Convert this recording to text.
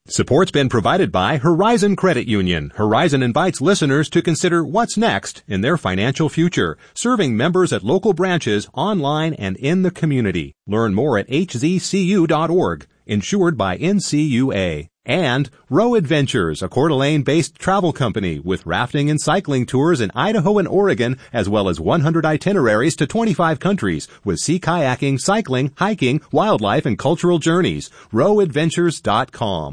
Support's been provided by Horizon Credit Union. Horizon invites listeners to consider what's next in their financial future, serving members at local branches, online, and in the community. Learn more at hzcu.org. Insured by NCUA. And Row Adventures, a Coeur d'Alene-based travel company with rafting and cycling tours in Idaho and Oregon, as well as 100 itineraries to 25 countries with sea kayaking, cycling, hiking, wildlife, and cultural journeys. RowAdventures.com.